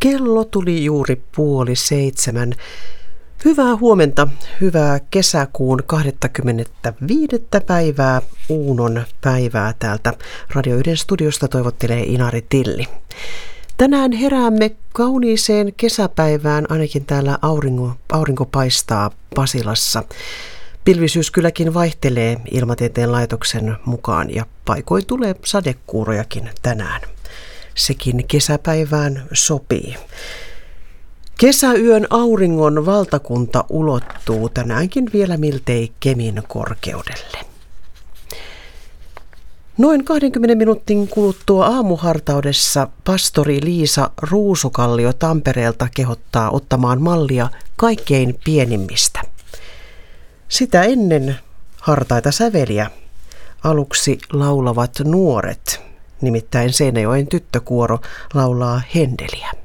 Kello tuli juuri 6:30. Hyvää huomenta, hyvää kesäkuun 25. päivää, Uunon päivää täältä Radio 1 studiosta toivottelee Inari Tilli. Tänään heräämme kauniiseen kesäpäivään, ainakin täällä aurinko paistaa Pasilassa. Pilvisyys kylläkin vaihtelee Ilmatieteen laitoksen mukaan ja paikoin tulee sadekuurojakin tänään. Sekin kesäpäivään sopii. Kesäyön auringon valtakunta ulottuu tänäänkin vielä miltei Kemin korkeudelle. Noin 20 minuutin kuluttua aamuhartaudessa pastori Liisa Ruusukallio Tampereelta kehottaa ottamaan mallia kaikkein pienimmistä. Sitä ennen hartaita säveliä aluksi laulavat nuoret, nimittäin Seinäjoen tyttökuoro laulaa Händeliä.